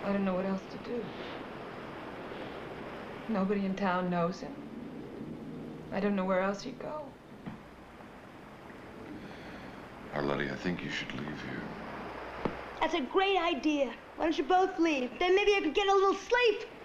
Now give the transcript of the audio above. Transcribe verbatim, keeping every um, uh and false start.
I don't know what else to do. Nobody in town knows him. I don't know where else he'd go. Arletty, I think you should leave here. That's a great idea. Why don't you both leave? Then maybe I could get a little sleep.